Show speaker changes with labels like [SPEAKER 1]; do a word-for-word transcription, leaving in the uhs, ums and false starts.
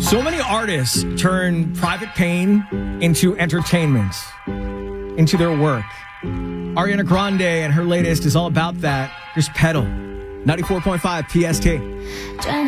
[SPEAKER 1] So many artists turn private pain into entertainment, into their work. Ariana Grande and her latest is all about that. Here's Pedal, ninety-four point five P S T.